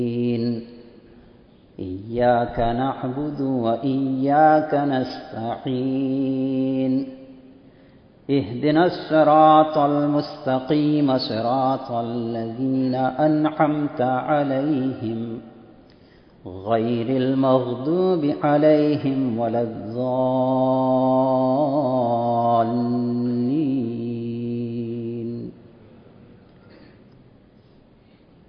إياك نعبد وإياك نستعين اهدنا الصراط المستقيم صراط الذين أنعمت عليهم غير المغضوب عليهم ولا الضالين